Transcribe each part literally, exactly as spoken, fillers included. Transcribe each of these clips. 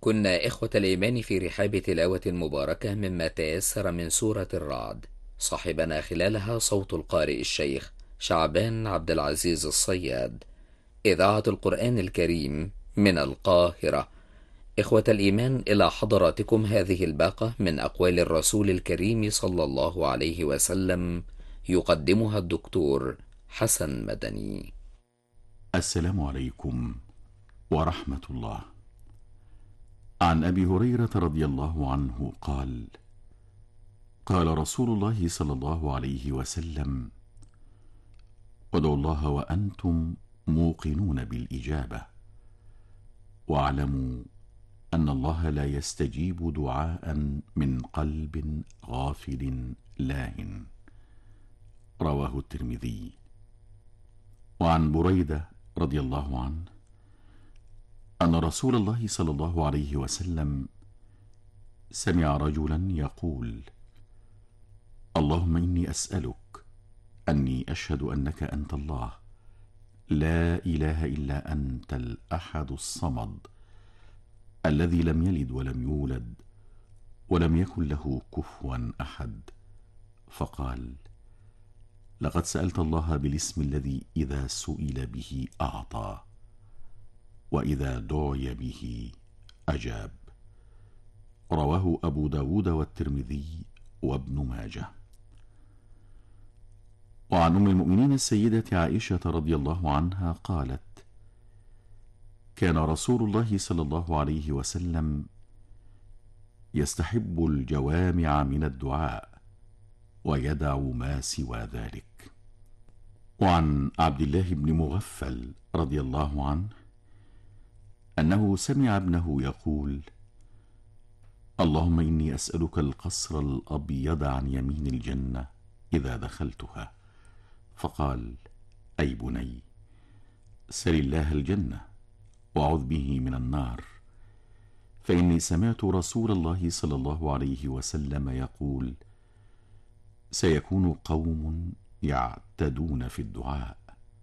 كنا إخوة الإيمان في رحاب تلاوة مباركة مما تيسر من سورة الرعد. صاحبنا خلالها صوت القارئ الشيخ شعبان عبد العزيز الصياد. إذاعة القرآن الكريم من القاهرة. إخوة الإيمان، إلى حضراتكم هذه الباقة من أقوال الرسول الكريم صلى الله عليه وسلم، يقدمها الدكتور حسن مدني. السلام عليكم ورحمة الله. عن أبي هريرة رضي الله عنه قال: قال رسول الله صلى الله عليه وسلم: ادعوا الله وأنتم موقنون بالإجابة، واعلموا أن الله لا يستجيب دعاء من قلب غافل لاهٍ. رواه الترمذي. وعن بريدة رضي الله عنه أن رسول الله صلى الله عليه وسلم سمع رجلا يقول: اللهم إني أسألك أني أشهد أنك أنت الله، لا إله إلا أنت الأحد الصمد الذي لم يلد ولم يولد ولم يكن له كفوا أحد. فقال: لقد سألت الله بالاسم الذي إذا سئل به أعطى، وإذا دعي به أجاب. رواه أبو داود والترمذي وابن ماجه. وعن أم المؤمنين السيدة عائشة رضي الله عنها قالت: كان رسول الله صلى الله عليه وسلم يستحب الجوامع من الدعاء ويدع ما سوى ذلك. وعن عبد الله بن مغفل رضي الله عنه أنه سمع ابنه يقول: اللهم إني أسألك القصر الأبيض عن يمين الجنة إذا دخلتها. فقال: أي بني، سل الله الجنة وأعوذ به من النار، فإني سمعت رسول الله صلى الله عليه وسلم يقول: سيكون قوم يعتدون في الدعاء.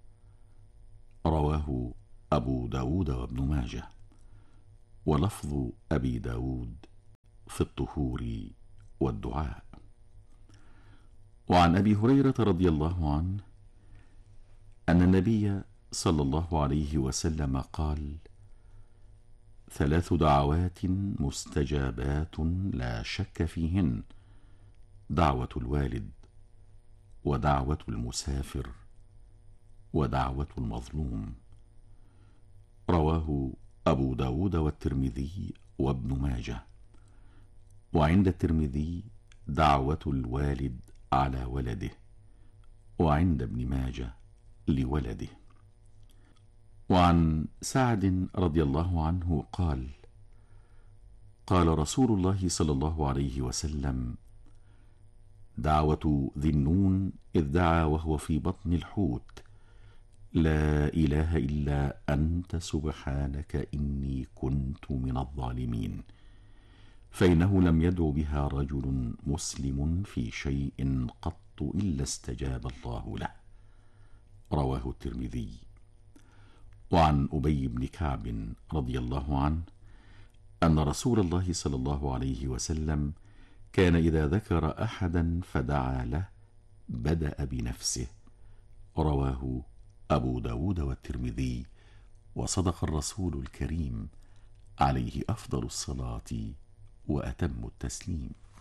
رواه أبو داود وابن ماجه، ولفظ أبي داود في الطهور والدعاء. وعن أبي هريرة رضي الله عنه أن النبي صلى الله عليه وسلم قال: ثلاث دعوات مستجابات لا شك فيهن: دعوة الوالد، ودعوة المسافر، ودعوة المظلوم. رواه أبو داود والترمذي وابن ماجه. وعند الترمذي دعوة الوالد على ولده، وعند ابن ماجه لولده. وعن سعد رضي الله عنه قال: قال رسول الله صلى الله عليه وسلم: دعوة ذي النون إذ دعا وهو في بطن الحوت: لا إله إلا أنت سبحانك إني كنت من الظالمين، فإنه لم يدع بها رجل مسلم في شيء قط إلا استجاب الله له. رواه الترمذي. وعن أبي بن كعب رضي الله عنه أن رسول الله صلى الله عليه وسلم كان إذا ذكر أحدا فدعا له بدأ بنفسه. رواه أبو داود والترمذي. وصدق الرسول الكريم عليه أفضل الصلاة وأتم التسليم.